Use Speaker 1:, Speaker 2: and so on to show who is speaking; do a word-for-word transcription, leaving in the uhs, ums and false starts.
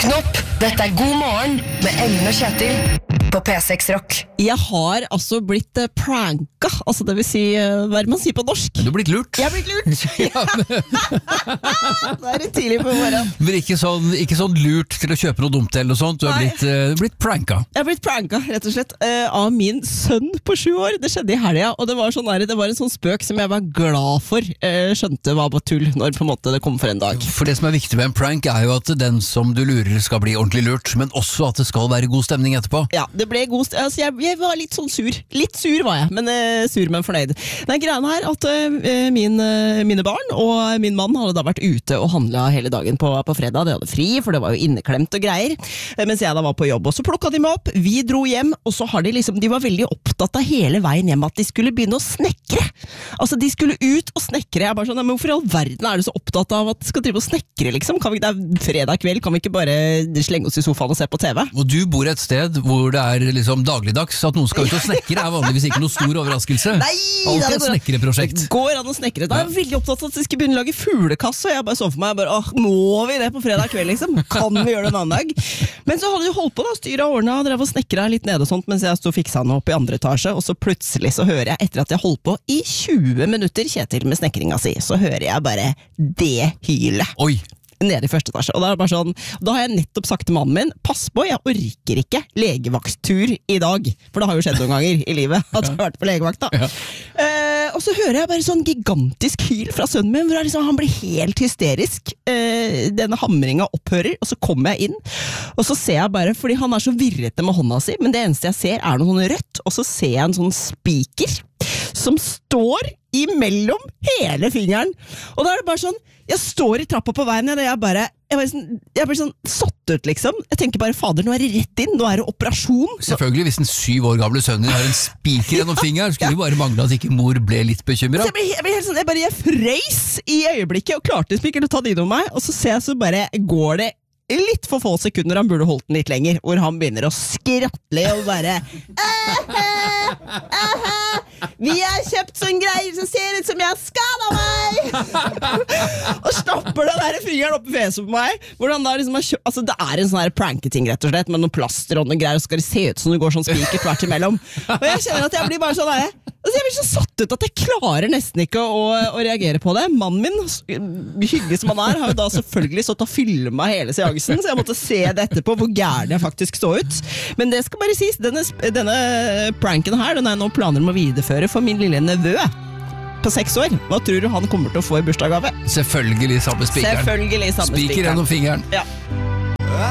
Speaker 1: Våkn opp, dette er God morgen med Ellen og Kjetil på P seks Rock.
Speaker 2: Jeg har altså blitt uh, pranka, altså det vil si, uh, hva er det man sier på norsk?
Speaker 3: Du har blitt lurt.
Speaker 2: Jeg har blitt lurt!
Speaker 3: Ja, men...
Speaker 2: Det er litt tidlig på morgenen.
Speaker 3: Men ikke sånn, ikke sånn lurt til å kjøpe noe dumt eller noe sånt, du har blitt, uh, blitt pranka.
Speaker 2: Jeg har blitt pranka, rett og slett, uh, av min sønn på sju år. Det skjedde i helga, og det var, sånn der, det var en sånn spøk som jeg var glad for, uh, skjønte var bare tull når på en måte det kom for en dag.
Speaker 3: For det som er viktig med en prank er jo at den som du lurer skal bli ordentlig lurt, men også at det skal være god stemning etterpå.
Speaker 2: Ja, det ble god st- altså jeg, jeg var litt sånn sur. Litt sur var jeg, men uh, sur, men fornøyd. Nei, greien her at uh, min, uh, mine barn og min mann hadde da vært ute og handlet hele dagen på, på fredag. De hadde fri, for det var jo inneklemt og greier. Uh, mens jeg da var på jobb, og så plukket de meg opp. Vi dro hjem, og så har de liksom, de var veldig opptatt av hele veien hjem at de skulle begynne å snekre. Altså, de skulle ut og snekre. Jeg bare sånn, men hvorfor i all verden er du så opptatt av at de skal drive og snekre, liksom? Kan vi, det er fredag kveld, kan vi ikke bare slenge oss i sofaen og se på T V?
Speaker 3: Og du bor et sted hvor det er liksom dagligdags at noen skal ut og snekre er vanligvis ikke noe stor overraskelse.
Speaker 2: Nei,
Speaker 3: alltid et snekreprosjekt.
Speaker 2: Det går an å snekre. Da er jeg veldig opptatt av at de skal begynne å lage fuglekasse, og jeg bare så for meg, jeg bare, åh, må vi det på fredag kveld, liksom? Kan vi gjøre det en annen dag? Men så hadde de holdt på da, styret og ordnet, og drev og snekret litt nede og sånt, mens jeg stod og fiksa henne opp i andre etasje, og så plutselig så hører jeg, etter at jeg holdt på i tjue minutter, Kjetil, med snekringa si, så hører jeg bare det hyle.
Speaker 3: Oi!
Speaker 2: Nede i første etasje, og da, er det bare sånn, da har jeg nettopp sagt til mannen min, pass på, jeg orker ikke legevakttur i dag, for det har jo skjedd noen ganger i livet at jeg har vært på legevakt da. Ja. Uh, og så hører jeg bare sånn gigantisk hyl fra sønnen min, hvor liksom, han blir helt hysterisk, uh, denne hamringen opphører, og så kommer jeg inn, og så ser jeg bare, fordi han er så virrete med hånda si, men det eneste jeg ser er noe sånn rødt, og så ser jeg en sånn spiker, som står imellom hele fingeren, og da er det bare sånn, jeg står i trappa på veien, og jeg bare, jeg bare, sånn, jeg bare sånn satt ut, liksom. Jeg tenker bare, fader, nå er det rett inn, nå er det operasjon.
Speaker 3: Selvfølgelig, hvis en syv år gamle sønnen har en spiker gjennom fingeren, skulle jo bare mangle at ikke mor ble litt bekymret.
Speaker 2: Jeg, ble, jeg, ble helt sånn, jeg bare, jeg frøys i øyeblikket, og klarte ikke å ta det innom meg, og så ser jeg så bare, går det litt for få sekunder, han burde holdt den litt lenger, hvor han begynner å skratle og bare aha, aha, vi har kjøpt sånn greier som ser ut som jeg har skadet meg og stopper den der fingeren opp i fjeset på meg, hvor han da liksom har kjøpt, altså det er en sånn her pranketing rett og slett, med noen plaster og noen greier, og så skal det se ut som det går sånn spiker tvert imellom, og jeg kjenner at jeg blir bare sånn der, altså jeg blir så satt ut at jeg klarer nesten ikke å, å reagere på det. Mannen min, hyggelig som han er, har jo da selvfølgelig stått og filmet hele seansen, så jeg måtte se det etterpå, hvor gærne jeg faktisk så ut. Men det skal bare sies, denne, denne pranken her, den er nå planer om å videreføre for min lille nevø på seks år. Hva tror du han kommer til å få i bursdagsgave?
Speaker 3: Selvfølgelig samme spikeren.
Speaker 2: Selvfølgelig samme
Speaker 3: Spiker
Speaker 2: spikeren.
Speaker 3: gjennom fingeren.
Speaker 2: Ja.